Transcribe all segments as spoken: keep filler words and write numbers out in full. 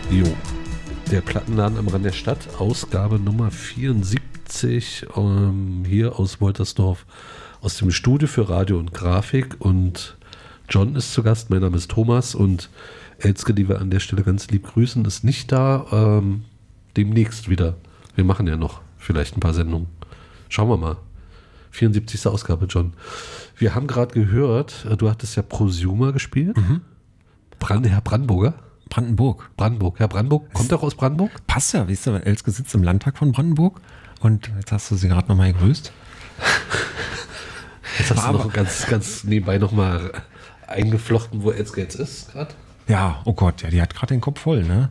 Jo, der Plattenladen am Rand der Stadt, Ausgabe Nummer vierundsiebzig, ähm, hier aus Woltersdorf, aus dem Studio für Radio und Grafik. Und John ist zu Gast, mein Name ist Thomas und Elske, die wir an der Stelle ganz lieb grüßen, ist nicht da, ähm, demnächst wieder. Wir machen ja noch vielleicht ein paar Sendungen. Schauen wir mal. vierundsiebzigste Ausgabe, John. Wir haben gerade gehört, du hattest ja Prosumer gespielt. Mhm. Brand, Herr Brandenburger? Brandenburg. Brandenburg. Herr Brandenburg, kommt doch aus Brandenburg? Passt ja, weißt du, weil Elske sitzt im Landtag von Brandenburg und jetzt hast du sie gerade nochmal gegrüßt. Jetzt hast War du noch ganz, ganz nebenbei nochmal eingeflochten, wo Elske jetzt ist gerade. Ja, oh Gott, ja, die hat gerade den Kopf voll, ne?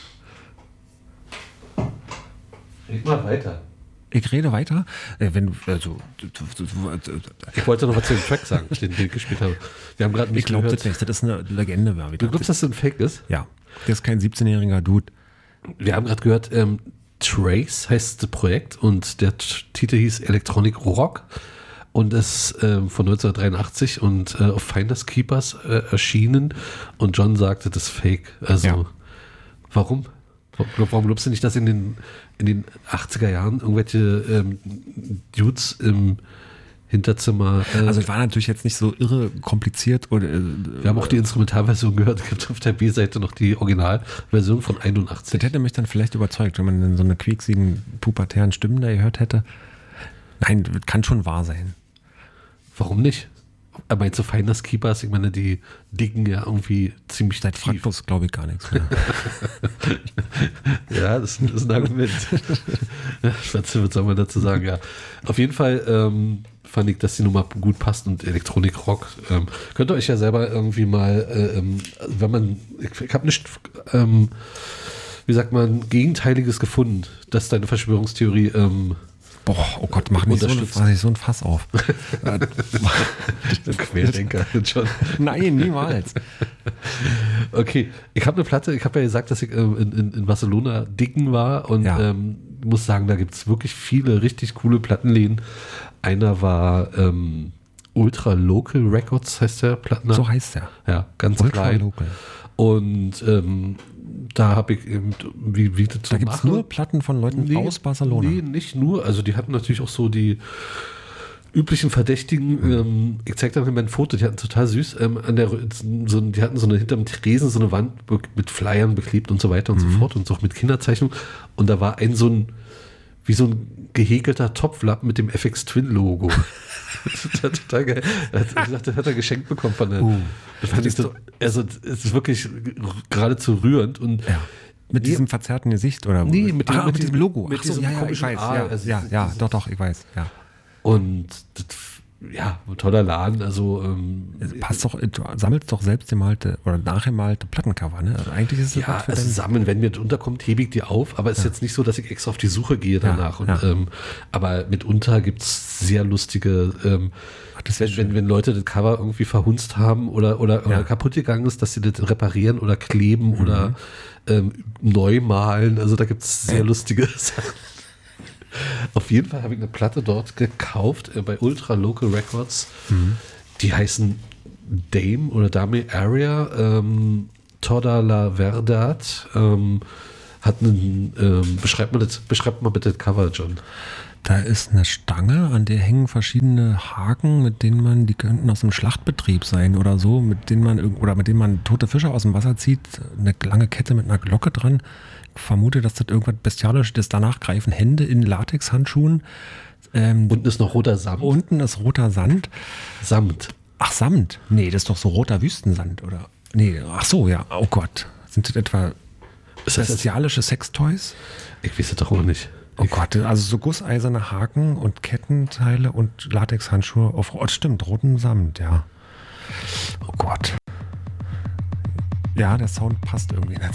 Red mal weiter. Ich rede weiter. Äh, wenn du, also, Ich wollte noch was zu dem Track sagen, den wir gespielt haben. Wir haben gerade nicht ich glaube gehört. das nicht, das ist eine Legende. War Du glaubst, dass das ein Fake ist? Ja, der ist kein siebzehnjähriger Dude. Wir haben gerade gehört, ähm, Trace heißt das Projekt und der T- Titel hieß Electronic Rock und ist ähm, von neunzehnhundertdreiundachtzig und äh, auf Finders Keepers äh, erschienen und John sagte, das ist Fake. Also, Ja. warum? Warum glaubst du nicht, dass in den, in den achtziger Jahren irgendwelche ähm, Dudes im Hinterzimmer... Äh, Also es war natürlich jetzt nicht so irre kompliziert. Oder, äh, wir haben auch die Instrumentalversion gehört, es gibt auf der B-Seite noch die Originalversion von einundachtzig. das hätte mich dann vielleicht überzeugt, wenn man dann so eine quieksigen, pubertären Stimmen da gehört hätte. Nein, das kann schon wahr sein. Warum nicht? Aber meinst du Finders Keepers? Ich meine, die dicken ja irgendwie ziemlich Seit tief. Frankfurt glaube ich gar nichts mehr. Ja, das, das ist ein Argument. Was soll man dazu sagen? Ja, auf jeden Fall ähm, fand ich, dass die Nummer gut passt und Elektronik Rock. Ähm, könnt ihr euch ja selber irgendwie mal, äh, ähm, wenn man, ich, ich habe nicht, ähm, wie sagt man, Gegenteiliges gefunden, dass deine Verschwörungstheorie ähm, Boah, oh Gott, mach nicht so, ein- mach nicht so ein Fass auf. Querdenker schon. Nein, niemals. Okay, ich habe eine Platte, ich habe ja gesagt, dass ich ähm, in, in, in Barcelona dicken war und Ja. ähm, muss sagen, da gibt es wirklich viele richtig coole Plattenläden. Einer war ähm, Ultra Local Records, heißt der Plattenladen. So heißt der. Ja, ganz Ultra klein. Local. Und ähm, da habe ich eben, wie, wie das so Da gibt es mache. nur Platten von Leuten Nee, aus Barcelona. Nee, nicht nur. Also die hatten natürlich auch so die üblichen Verdächtigen. Mhm. Ähm, ich zeig dir mal ein Foto, die hatten total süß. Ähm, an der, so, die hatten so eine hinterm Tresen so eine Wand be- mit Flyern beklebt und so weiter und Mhm. so fort und so auch mit Kinderzeichnung. Und da war ein so ein wie so ein gehäkelter Topflappen mit dem F X Twin Logo. Total, total geil. Er hat gesagt, das hat er geschenkt bekommen von der. Uh, das fand ich so, also es ist wirklich geradezu rührend und Ja. Mit Nee. diesem verzerrten Gesicht oder Nee, mit dem- ah, mit mit diesem diesem- Logo. mit Ach so, diesem ja, ja, ich komischen weiß. A, Ja, also ja, dieses- ja, dieses- doch, doch, ich weiß. Ja. Und das, ja, ein toller Laden. Also ähm, Passt doch, du sammelst doch selbst gemalte oder nachgemalte Plattencover, ne? Also eigentlich ist es ja, was für also dein- sammeln, wenn mir das unterkommt, hebe ich die auf, aber es ist jetzt nicht so, dass ich extra auf die Suche gehe danach. Ja, und, ja. Ähm, aber mitunter gibt es sehr lustige, ähm, das wenn, ist wenn, wenn Leute das Cover irgendwie verhunzt haben oder, oder, Ja. oder kaputt gegangen ist, dass sie das reparieren oder kleben oder ähm, neu malen. Also da gibt es sehr Ja. lustige Sachen. Auf jeden Fall habe ich eine Platte dort gekauft äh, bei Ultra Local Records. Die heißen Dame oder Dame Area. Ähm, Toda la Verdad. Ähm, hat einen, ähm, beschreibt, mal das, beschreibt mal bitte das Cover, John. Da ist eine Stange, an der hängen verschiedene Haken, mit denen man, die könnten aus dem Schlachtbetrieb sein oder so, mit denen man irg- oder mit denen man tote Fische aus dem Wasser zieht, eine lange Kette mit einer Glocke dran. Ich vermute, dass das irgendwas Bestialisches ist. Danach greifen Hände in Latexhandschuhen. Ähm, Unten ist noch roter Samt. unten ist roter Sand. Samt. Ach, Samt. Nee, das ist doch so roter Wüstensand, oder? Nee, ach so, ja. Oh Gott. Sind das etwa Ist das, bestialische Sextoys? ich weiß es doch auch nicht. Oh Gott, also so gusseiserne Haken und Kettenteile und Latexhandschuhe auf, oh, stimmt, roten Samt, ja. Oh Gott. Ja, der Sound passt irgendwie nicht